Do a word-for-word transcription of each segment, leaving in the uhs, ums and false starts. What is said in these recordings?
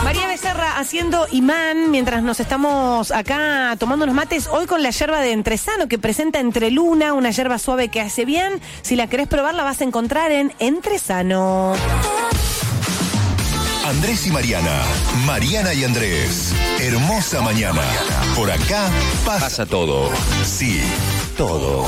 María Becerra haciendo imán mientras nos estamos acá tomando unos mates. Hoy con la yerba de Entresano que presenta Entreluna, una yerba suave que hace bien. Si la querés probar la vas a encontrar en Entresano. Andrés y Mariana, Mariana y Andrés. Hermosa mañana. Por acá pasa, Pasa todo. Sí, todo.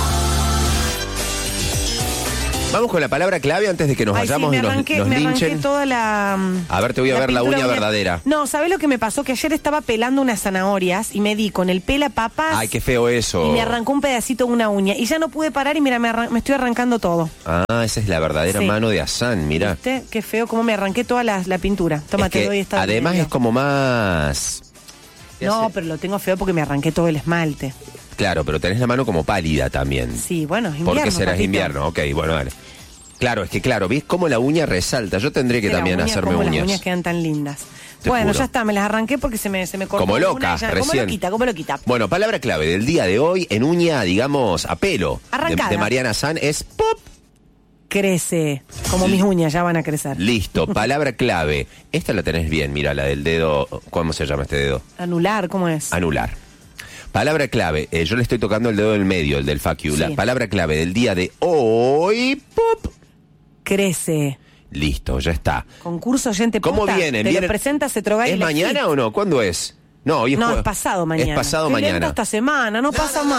Vamos con la palabra clave antes de que nos Ay, vayamos sí, me y nos, arranqué, nos me arranqué linchen. toda la... A ver, te voy a ver la pintura uña me- verdadera. No, ¿sabés lo que me pasó? Que ayer estaba pelando unas zanahorias y me di con el pela papas. Ay, qué feo eso. Y me arrancó un pedacito de una uña. Y ya no pude parar y mira, me, arran- me estoy arrancando todo. Ah, esa es la verdadera Sí. mano de Hassan, mira. ¿Viste? Qué feo cómo me arranqué toda la, la pintura. Toma, Es te que doy esta. además video. es como más... No, pero lo tengo feo porque me arranqué todo el esmalte. Claro, pero tenés la mano como pálida también. Sí, bueno, es invierno. ¿Por qué será papito. invierno? Ok, bueno, dale. Claro, es que claro, ¿ves cómo la uña resalta? Yo tendré que De la también uña, hacerme cómo uñas. Las uñas quedan tan lindas. Te Bueno, juro. ya está, me las arranqué porque se me, se me cortó. Como una loca, y ya- recién. Como loquita, como loquita. Bueno, palabra clave del día de hoy en uña, digamos, a pelo. De, Arrancada. de Mariana Hassan es pop. Crece. Como mis uñas ya van a crecer. Listo, palabra clave. Esta la tenés bien, mira, la del dedo. ¿Cómo se llama este dedo? Anular, ¿cómo es? Anular. Palabra clave. eh, yo le estoy tocando el dedo del medio, el del fuck you. Sí. La palabra clave del día de hoy. Pop. Crece. Listo, ya está. Concurso oyente ¿Cómo posta. vienen? Te ¿Vienen? lo presenta Cetrogal y ¿Es la mañana Hit. o no? ¿Cuándo es? No, hoy es No, jue- es pasado mañana. Es pasado Qué lenta mañana. esta semana, no pasa más.